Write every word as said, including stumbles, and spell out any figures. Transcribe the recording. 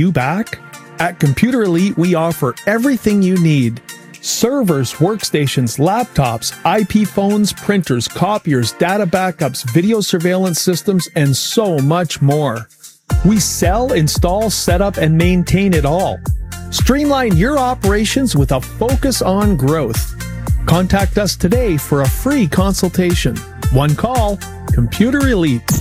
You back? At Computer Elite, we offer everything you need. Servers, workstations, laptops, I P phones, printers, copiers, data backups, video surveillance systems, and so much more. We sell, install, set up, and maintain it all. Streamline your operations with a focus on growth. Contact us today for a free consultation. One call, Computer Elite.